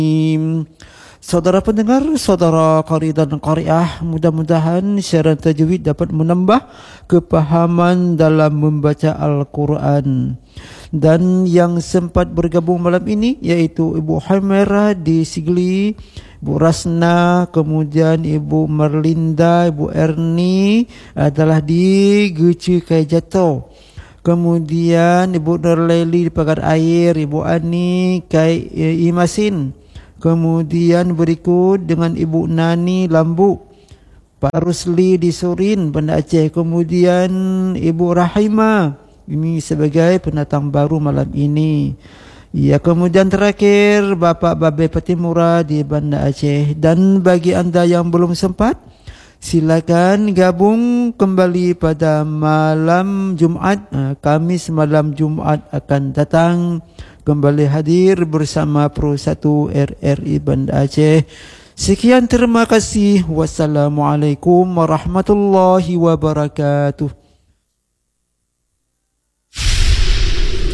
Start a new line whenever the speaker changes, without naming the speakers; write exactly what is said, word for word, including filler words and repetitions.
Saudara pendengar, saudara qari dan qariah, mudah-mudahan siaran tajwid dapat menambah kepahaman dalam membaca Al-Quran. Dan yang sempat bergabung malam ini yaitu Ibu Humairah di Sigli, Ibu Rasna, kemudian Ibu Merlinda, Ibu Erni adalah di Guci Kaijato. Kemudian Ibu Nurlaili di Pagar Air, Ibu Ani Kai Imasin. Kemudian berikut dengan Ibu Nani Lambu, Pak Rusli di Surin, Banda Aceh. Kemudian Ibu Rahima, ini sebagai pendatang baru malam ini. Ya, kemudian terakhir Bapak Babe Patimura di Banda Aceh. Dan bagi anda yang belum sempat, silakan gabung kembali pada malam Jumaat. Kamis malam Jumaat akan datang kembali hadir bersama Pro satu R R I Banda Aceh. Sekian, terima kasih. Wassalamualaikum warahmatullahi wabarakatuh.